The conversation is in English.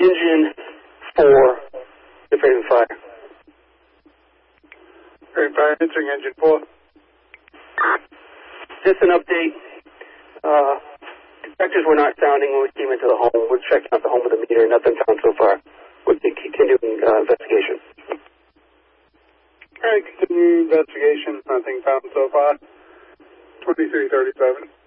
engine 4, the Raven Fire. Raven Fire, answering engine 4. Just an update. Detectors were not sounding when we came into the home. We're checking out the home with the meter. Nothing found so far. We're continuing investigation. All right, continuing investigation. Nothing found so far. 2337.